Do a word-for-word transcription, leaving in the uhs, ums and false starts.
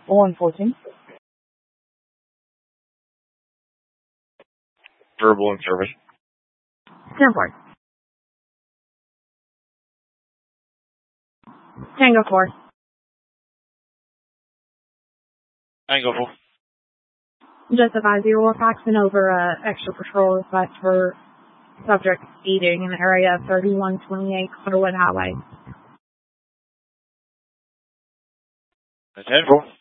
one fourteen. Verbal in service. ten four. Tango four. Tango four. Just advise you, we're faxing over uh, extra patrol request for subject speeding in the area of thirty-one twenty-eight Clearwood Highway. ten four.